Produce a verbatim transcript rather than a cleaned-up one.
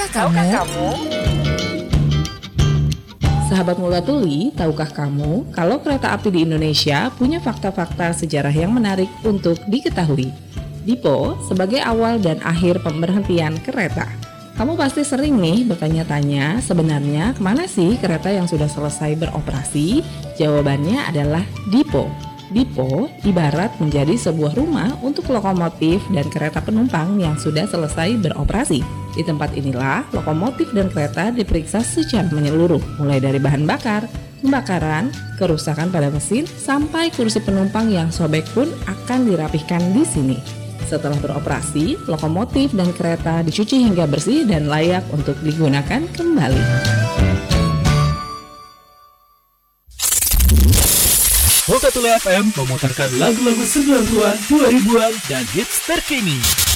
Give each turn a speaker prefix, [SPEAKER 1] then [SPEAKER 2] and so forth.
[SPEAKER 1] Tahukah kamu? Sahabat Mula Tuli, tahukah kamu kalau kereta api di Indonesia punya fakta-fakta sejarah yang menarik untuk diketahui? Dipo sebagai awal dan akhir pemberhentian kereta. Kamu pasti sering nih bertanya-tanya, sebenarnya kemana sih kereta yang sudah selesai beroperasi? Jawabannya adalah dipo. Dipo ibarat menjadi sebuah rumah untuk lokomotif dan kereta penumpang yang sudah selesai beroperasi. Di tempat inilah lokomotif dan kereta diperiksa secara menyeluruh, mulai dari bahan bakar, pembakaran, kerusakan pada mesin, sampai kursi penumpang yang sobek pun akan dirapihkan di sini. Setelah beroperasi, lokomotif dan kereta dicuci hingga bersih dan layak untuk digunakan kembali.
[SPEAKER 2] Multatuli F M memutarkan lagu-lagu sembilan puluhan, dua ribuan, dan hits terkini.